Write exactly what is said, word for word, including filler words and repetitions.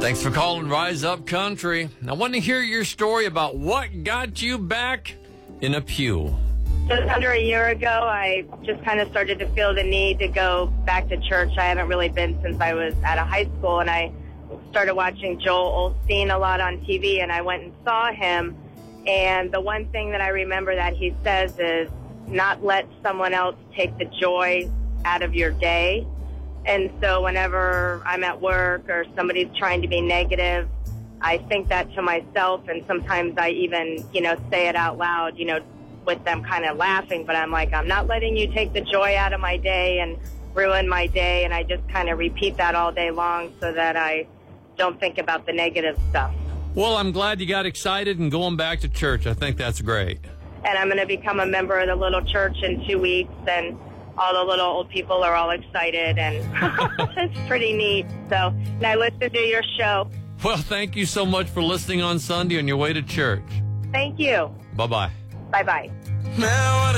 Thanks for calling Rise Up Country. I want to hear your story about what got you back in a pew. Just under a year ago, I just kind of started to feel the need to go back to church. I haven't really been since I was out of high school, and I started watching Joel Osteen a lot on T V, and I went and saw him. And the one thing that I remember that he says is not let someone else take the joy out of your day. And so whenever I'm at work or somebody's trying to be negative, I think that to myself, and sometimes I even, you know, say it out loud, you know, with them kind of laughing, but I'm like, I'm not letting you take the joy out of my day and ruin my day. And I just kind of repeat that all day long so that I don't think about the negative stuff. Well, I'm glad you got excited and going back to church. I think that's great. And I'm going to become a member of the little church in two weeks, and all the little old people are all excited, and it's pretty neat. So, and I listen to your show. Well, thank you so much for listening on Sunday on your way to church. Thank you. Bye-bye. Bye-bye. Now